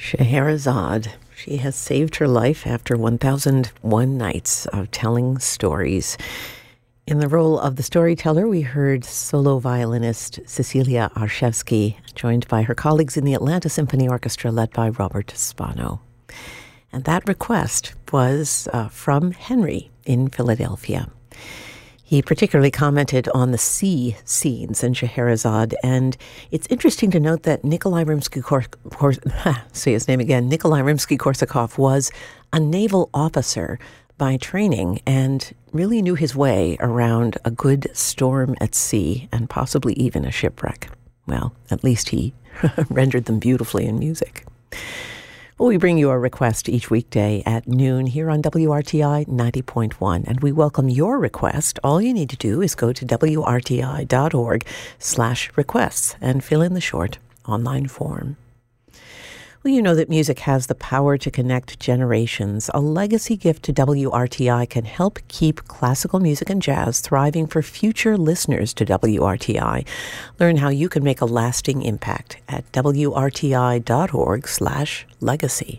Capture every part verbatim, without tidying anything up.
Scheherazade. She has saved her life after one thousand one nights of telling stories. In the role of the storyteller, we heard solo violinist Cecilia Arshevsky, joined by her colleagues in the Atlanta Symphony Orchestra, led by Robert Spano. And that request was uh, from Henry in Philadelphia. He particularly commented on the sea scenes in Scheherazade, and it's interesting to note that Nikolai Rimsky-Korsakov, say his name again, Nikolai Rimsky-Korsakov was a naval officer by training and really knew his way around a good storm at sea and possibly even a shipwreck. Well, at least he rendered them beautifully in music. Well, we bring you a request each weekday at noon here on W R T I ninety point one, and we welcome your request. All you need to do is go to W R T I dot org slash requests and fill in the short online form. Well, you know that music has the power to connect generations. A legacy gift to W R T I can help keep classical music and jazz thriving for future listeners to W R T I. Learn how you can make a lasting impact at W R T I dot org slash legacy.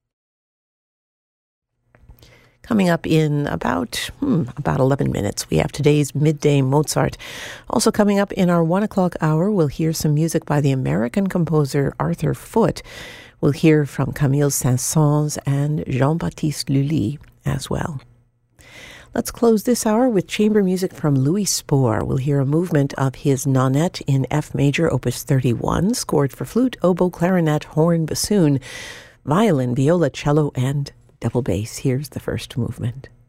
Coming up in about hmm, about eleven minutes, we have today's Midday Mozart. Also coming up in our one o'clock hour, we'll hear some music by the American composer Arthur Foote. We'll hear from Camille Saint-Saëns and Jean-Baptiste Lully as well. Let's close this hour with chamber music from Louis Spohr. We'll hear a movement of his Nonette in F major, opus thirty-one, scored for flute, oboe, clarinet, horn, bassoon, violin, viola, cello, and double bass. Here's the first movement.